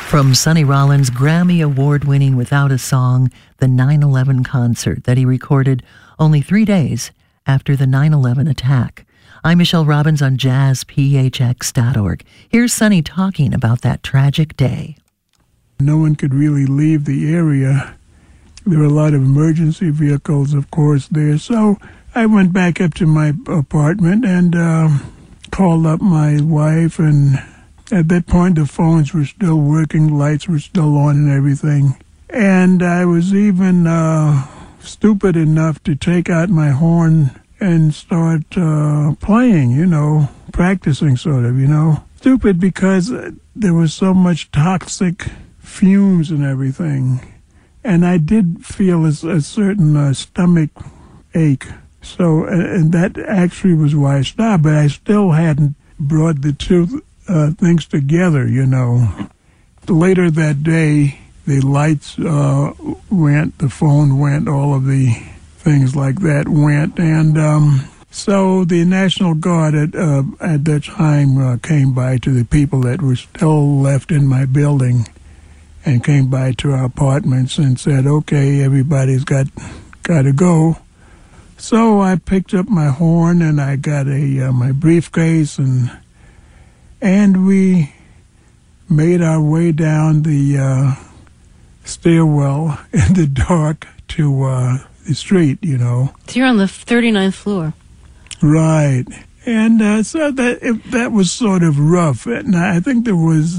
From Sonny Rollins' Grammy Award-winning Without a Song, the 9/11 concert that he recorded only 3 days after the 9/11 attack. I'm Michelle Robbins on jazzphx.org. Here's Sonny talking about that tragic day. No one could really leave the area. There were a lot of emergency vehicles, of course, there. So I went back up to my apartment and called up my wife, and at that point the phones were still working, lights were still on and everything. And I was even stupid enough to take out my horn and start playing, practicing sort of, Stupid because there was so much toxic fumes and everything. And I did feel a certain stomach ache. So, and that actually was why I stopped, but I still hadn't brought the two things together, Later that day, the lights went, the phone went, all of the things like that went, and so the National Guard at that time came by to the people that were still left in my building, and came by to our apartments and said, "Okay, everybody's got to go." So I picked up my horn and I got my briefcase and we made our way down the stairwell in the dark to the street, So you're on the 39th floor. Right. And so that was sort of rough. And I think there was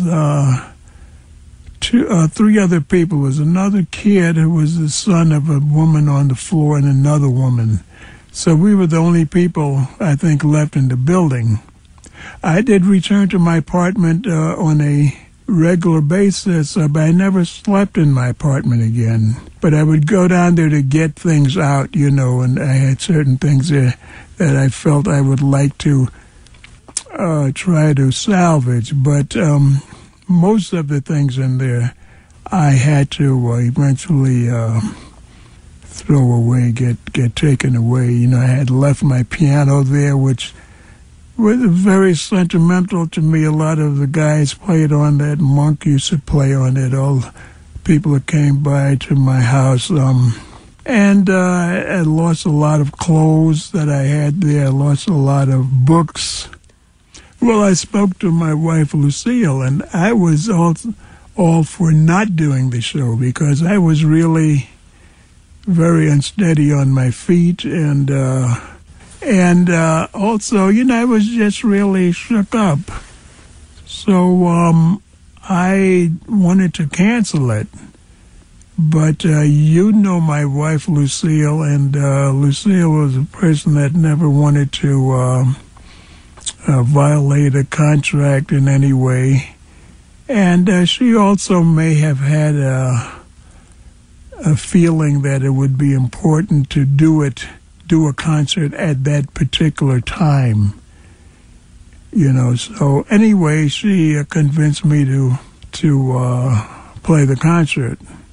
three other people. There was another kid who was the son of a woman on the floor and another woman. So we were the only people, I think, left in the building. I did return to my apartment on a regular basis, but I never slept in my apartment again. But I would go down there to get things out, and I had certain things there that I felt I would like to try to salvage. But most of the things in there I had to eventually throw away, get taken away. I had left my piano there, which was very sentimental to me. A lot of the guys played on that. Monk used to play on it. All people that came by to my house. And I lost a lot of clothes that I had there. I lost a lot of books. Well, I spoke to my wife, Lucille, and I was all for not doing the show because I was really very unsteady on my feet, and also, I was just really shook up. So I wanted to cancel it. But my wife, Lucille, and Lucille was a person that never wanted to violate a contract in any way. And she also may have had a feeling that it would be important to do a concert at that particular time. So anyway, she convinced me to play the concert.